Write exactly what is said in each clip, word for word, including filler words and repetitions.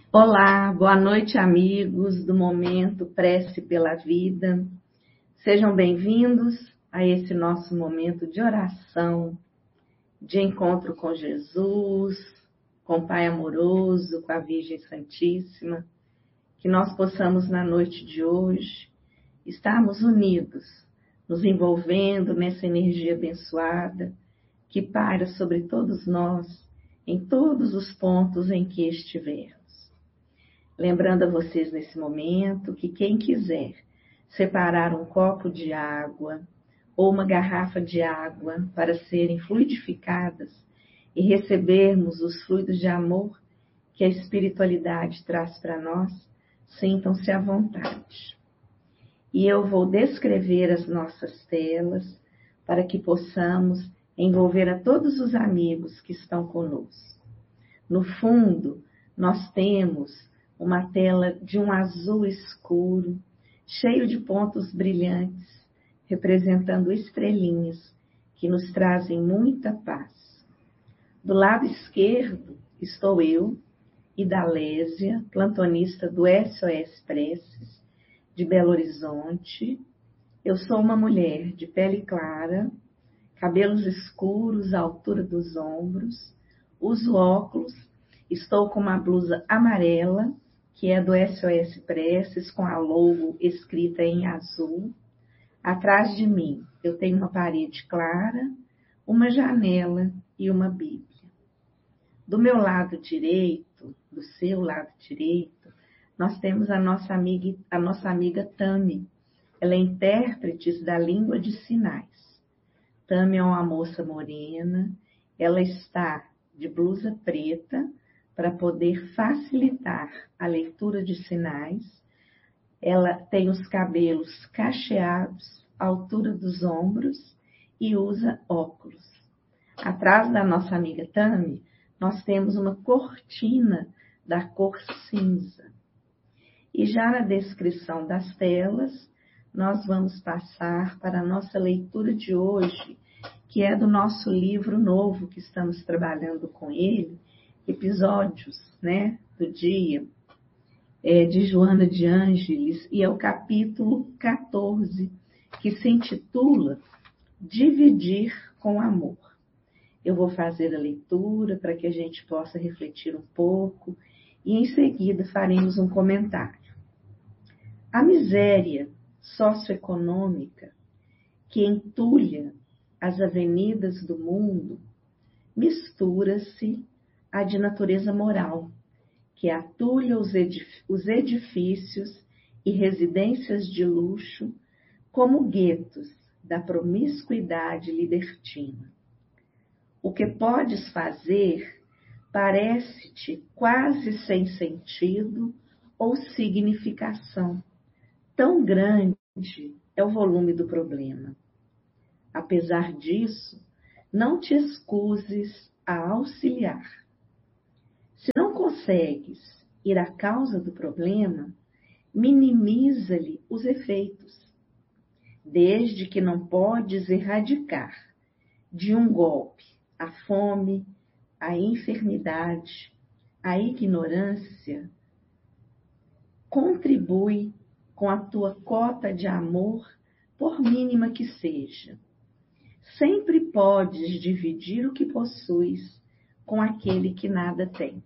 Olá, boa noite, amigos do Momento Prece pela Vida. Sejam bem-vindos a esse nosso momento de oração, de encontro com Jesus, com o Pai amoroso, com a Virgem Santíssima. Que nós possamos, na noite de hoje, estarmos unidos, nos envolvendo nessa energia abençoada que paira sobre todos nós, em todos os pontos em que estivermos. Lembrando a vocês nesse momento que quem quiser separar um copo de água ou uma garrafa de água para serem fluidificadas e recebermos os fluidos de amor que a espiritualidade traz para nós, sintam-se à vontade. E eu vou descrever as nossas telas para que possamos envolver a todos os amigos que estão conosco. No fundo, nós temos uma tela de um azul escuro, cheio de pontos brilhantes, representando estrelinhas que nos trazem muita paz. Do lado esquerdo estou eu, Idalésia, plantonista do S O S Preces, de Belo Horizonte. Eu sou uma mulher de pele clara, cabelos escuros à altura dos ombros, uso óculos, estou com uma blusa amarela, que é do S O S Preces, com a logo escrita em azul. Atrás de mim, eu tenho uma parede clara, uma janela e uma Bíblia. Do meu lado direito, do seu lado direito, nós temos a nossa amiga, a nossa amiga Tami. Ela é intérprete da língua de sinais. Tami é uma moça morena, ela está de blusa preta, para poder facilitar a leitura de sinais. Ela tem os cabelos cacheados à altura dos ombros e usa óculos. Atrás da nossa amiga Tami, nós temos uma cortina da cor cinza. E já na descrição das telas, nós vamos passar para a nossa leitura de hoje, que é do nosso livro novo, que estamos trabalhando com ele, episódios, né, do dia, é, de Joana de Ângeles, e é o capítulo quatorze, que se intitula Dividir com Amor. Eu vou fazer a leitura para que a gente possa refletir um pouco e em seguida faremos um comentário. A miséria socioeconômica que entulha as avenidas do mundo mistura-se a de natureza moral, que atulha os edifícios e residências de luxo como guetos da promiscuidade libertina. O que podes fazer parece-te quase sem sentido ou significação. Tão grande é o volume do problema. Apesar disso, não te excuses a auxiliar. Se não consegues ir à causa do problema, minimiza-lhe os efeitos. Desde que não podes erradicar de um golpe a fome, a enfermidade, a ignorância, contribui com a tua cota de amor, por mínima que seja. Sempre podes dividir o que possuis com aquele que nada tem.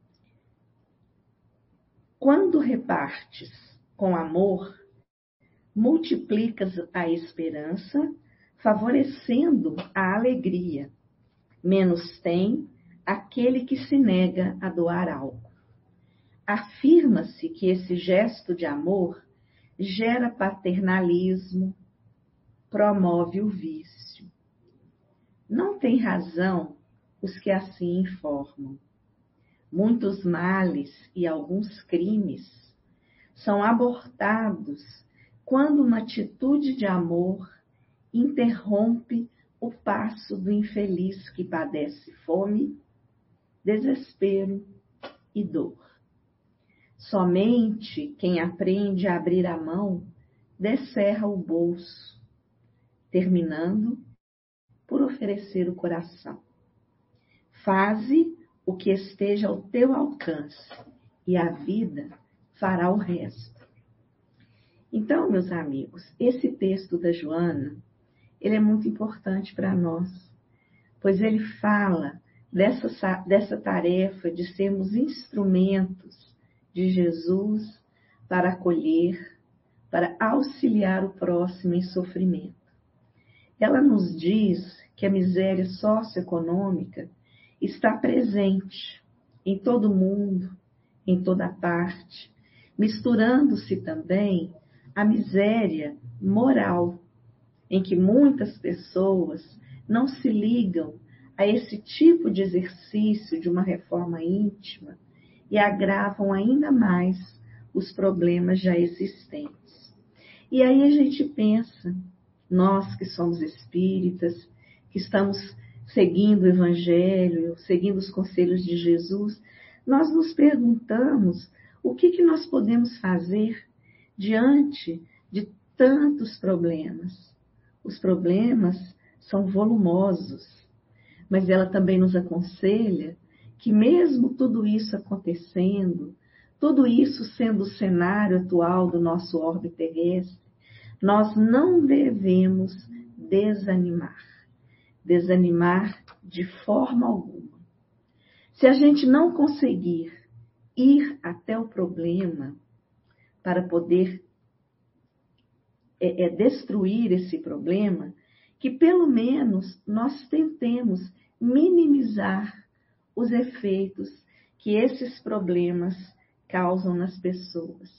Quando repartes com amor, multiplicas a esperança, favorecendo a alegria. Menos tem aquele que se nega a doar algo. Afirma-se que esse gesto de amor gera paternalismo, promove o vício. Não tem razão os que assim informam. Muitos males e alguns crimes são abortados quando uma atitude de amor interrompe o passo do infeliz que padece fome, desespero e dor. Somente quem aprende a abrir a mão descerra o bolso, terminando por oferecer o coração. Faze o que esteja ao teu alcance e a vida fará o resto. Então, meus amigos, esse texto da Joana, ele é muito importante para nós, pois ele fala dessa, dessa tarefa de sermos instrumentos de Jesus para acolher, para auxiliar o próximo em sofrimento. Ela nos diz que a miséria socioeconômica está presente em todo mundo, em toda parte, misturando-se também a miséria moral, em que muitas pessoas não se ligam a esse tipo de exercício de uma reforma íntima e agravam ainda mais os problemas já existentes. E aí a gente pensa, nós que somos espíritas, que estamos seguindo o Evangelho, seguindo os conselhos de Jesus, nós nos perguntamos o que, que nós podemos fazer diante de tantos problemas. Os problemas são volumosos, mas ela também nos aconselha que mesmo tudo isso acontecendo, tudo isso sendo o cenário atual do nosso orbe terrestre, nós não devemos desanimar. Desanimar de forma alguma. Se a gente não conseguir ir até o problema para poder é, é, destruir esse problema, que pelo menos nós tentemos minimizar os efeitos que esses problemas causam nas pessoas.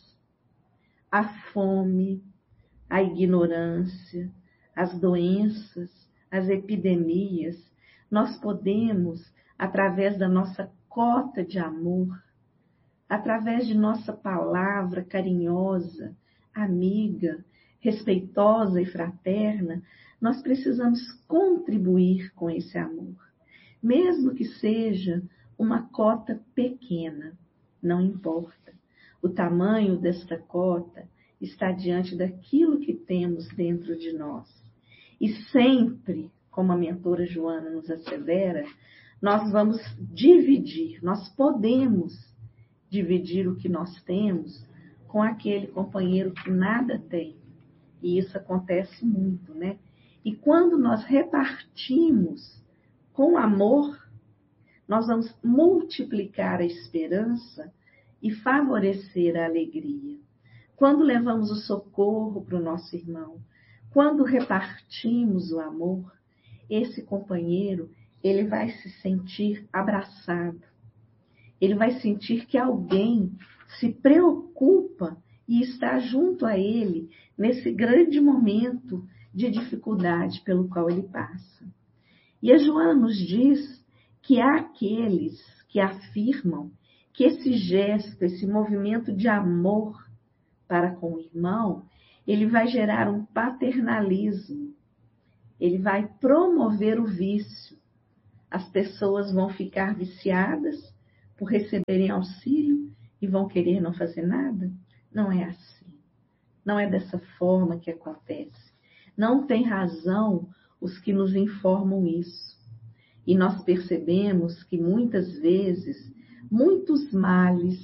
A fome, a ignorância, as doenças, as epidemias, nós podemos, através da nossa cota de amor, através de nossa palavra carinhosa, amiga, respeitosa e fraterna, nós precisamos contribuir com esse amor, mesmo que seja uma cota pequena, não importa. O tamanho desta cota está diante daquilo que temos dentro de nós. E sempre, como a mentora Joana nos assevera, nós vamos dividir, nós podemos dividir o que nós temos com aquele companheiro que nada tem. E isso acontece muito, né? E quando nós repartimos com amor, nós vamos multiplicar a esperança e favorecer a alegria. Quando levamos o socorro para o nosso irmão, quando repartimos o amor, esse companheiro, ele vai se sentir abraçado. Ele vai sentir que alguém se preocupa e está junto a ele nesse grande momento de dificuldade pelo qual ele passa. E a Joana nos diz que há aqueles que afirmam que esse gesto, esse movimento de amor para com o irmão, ele vai gerar um paternalismo, ele vai promover o vício. As pessoas vão ficar viciadas por receberem auxílio e vão querer não fazer nada. Não é assim. Não é dessa forma que acontece. Não tem razão os que nos informam isso. E nós percebemos que muitas vezes, muitos males,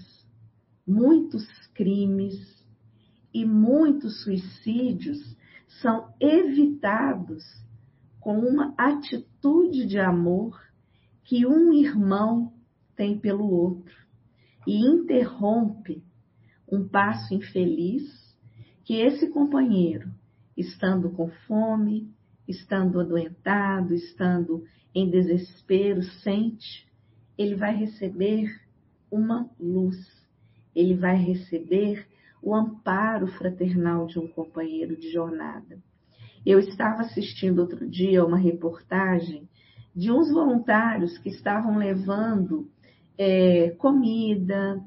muitos crimes e muitos suicídios são evitados com uma atitude de amor que um irmão tem pelo outro e interrompe um passo infeliz que esse companheiro, estando com fome, estando adoentado, estando em desespero, sente, ele vai receber uma luz, ele vai receber o amparo fraternal de um companheiro de jornada. Eu estava assistindo outro dia uma reportagem de uns voluntários que estavam levando é, comida,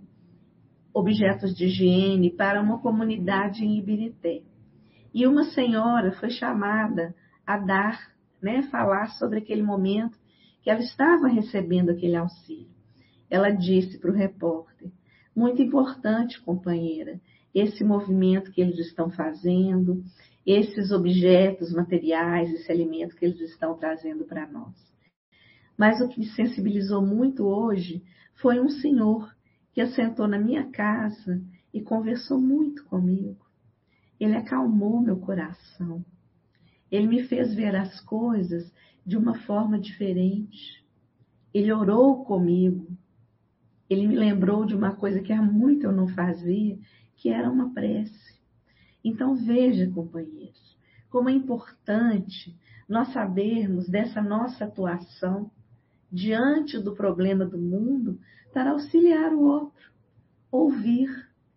objetos de higiene para uma comunidade em Ibirité. E uma senhora foi chamada a dar, né, falar sobre aquele momento que ela estava recebendo aquele auxílio. Ela disse para o repórter: muito importante, companheira, esse movimento que eles estão fazendo, esses objetos materiais, esse alimento que eles estão trazendo para nós. Mas o que me sensibilizou muito hoje foi um senhor que assentou na minha casa e conversou muito comigo. Ele acalmou meu coração. Ele me fez ver as coisas de uma forma diferente. Ele orou comigo. Ele me lembrou de uma coisa que há muito eu não fazia, que era uma prece. Então veja, companheiros, como é importante nós sabermos dessa nossa atuação diante do problema do mundo para auxiliar o outro, ouvir,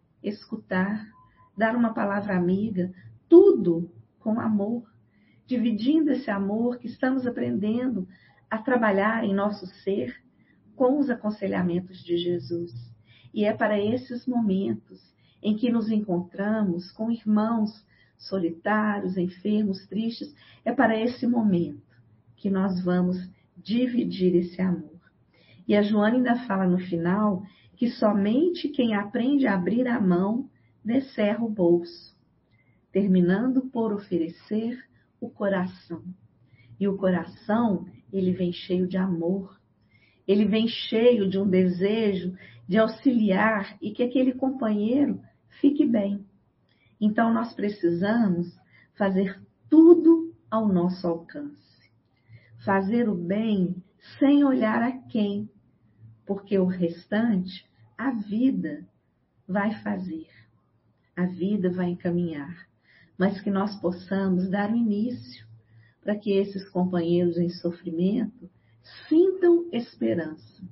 escutar, dar uma palavra amiga, tudo com amor, dividindo esse amor que estamos aprendendo a trabalhar em nosso ser com os aconselhamentos de Jesus. E é para esses momentos em que nos encontramos com irmãos solitários, enfermos, tristes, é para esse momento que nós vamos dividir esse amor. E a Joana ainda fala no final que somente quem aprende a abrir a mão descerra o bolso, terminando por oferecer o coração. E o coração, ele vem cheio de amor, ele vem cheio de um desejo de auxiliar e que aquele companheiro fique bem. Então nós precisamos fazer tudo ao nosso alcance. Fazer o bem sem olhar a quem, porque o restante, a vida vai fazer, a vida vai encaminhar, mas que nós possamos dar o início para que esses companheiros em sofrimento sintam esperança,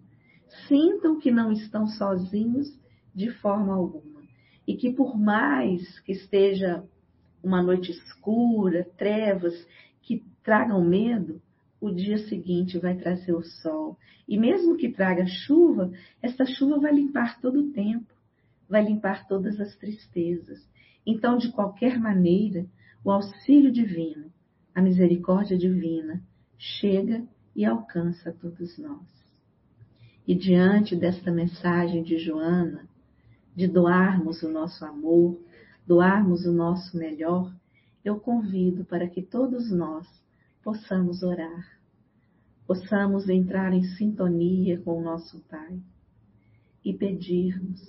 sintam que não estão sozinhos de forma alguma e que por mais que esteja uma noite escura, trevas que tragam medo, o dia seguinte vai trazer o sol. E mesmo que traga chuva, essa chuva vai limpar todo o tempo, vai limpar todas as tristezas. Então, de qualquer maneira, o auxílio divino, a misericórdia divina, chega e alcança todos nós. E diante desta mensagem de Joana, de doarmos o nosso amor, doarmos o nosso melhor, eu convido para que todos nós possamos orar, possamos entrar em sintonia com o nosso Pai e pedirmos: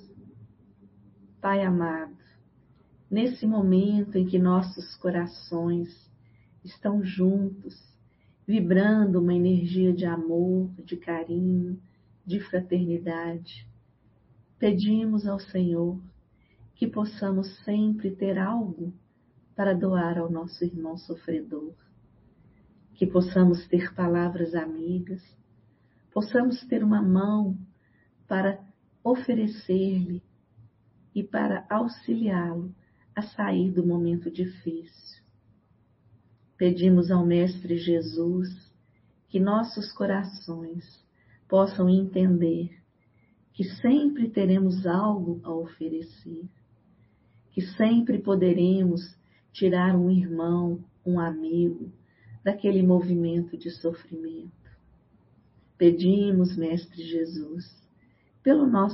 Pai amado, nesse momento em que nossos corações estão juntos, vibrando uma energia de amor, de carinho, de fraternidade, pedimos ao Senhor que possamos sempre ter algo para doar ao nosso irmão sofredor, que possamos ter palavras amigas, possamos ter uma mão para oferecer-lhe e para auxiliá-lo a sair do momento difícil. Pedimos ao Mestre Jesus que nossos corações possam entender que sempre teremos algo a oferecer, que sempre poderemos tirar um irmão, um amigo, daquele movimento de sofrimento. Pedimos, Mestre Jesus, pelo nosso